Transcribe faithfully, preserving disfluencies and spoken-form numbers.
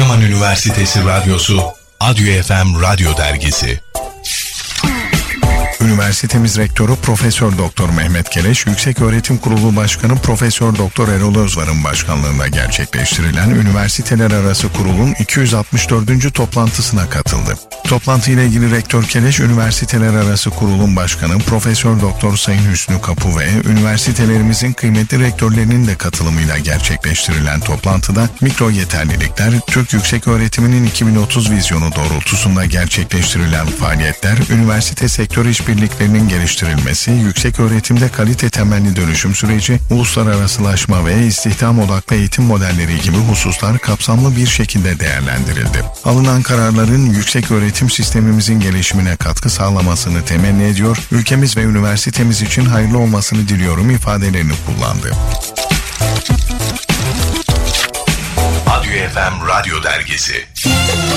Adıyaman Üniversitesi Radyosu, Adyo F M Radyo Dergisi. Üniversitemiz Rektörü Profesör Doktor Mehmet Keleş, Yükseköğretim Kurulu Başkanı Profesör Doktor Erol Özvar'ın başkanlığında gerçekleştirilen Üniversiteler Arası Kurul'un iki yüz altmış dördüncü toplantısına katıldı. Toplantıyla ilgili Rektör Keleş, Üniversiteler Arası Kurul'un başkanı Profesör Doktor Sayın Hüsnü Kapı ve üniversitelerimizin kıymetli rektörlerinin de katılımıyla gerçekleştirilen toplantıda mikro yeterlilikler, Türk Yükseköğretiminin iki bin otuz vizyonu doğrultusunda gerçekleştirilen faaliyetler, üniversite sektör işbirliklerinin geliştirilmesi, yüksek öğretimde kalite temelli dönüşüm süreci, uluslararasılaşma ve istihdam odaklı eğitim modelleri gibi hususlar kapsamlı bir şekilde değerlendirildi. Alınan kararların yüksek öğretim sistemimizin gelişimine katkı sağlamasını temenni ediyor, ülkemiz ve üniversitemiz için hayırlı olmasını diliyorum ifadelerini kullandı. Adyo F M Radyo Dergisi.